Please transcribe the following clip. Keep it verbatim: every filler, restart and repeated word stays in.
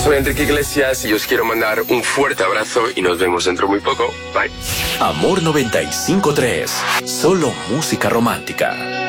soy Enrique Iglesias y os quiero mandar un fuerte abrazo y nos vemos dentro muy poco. Bye. Amor noventa y cinco tres. Solo música romántica.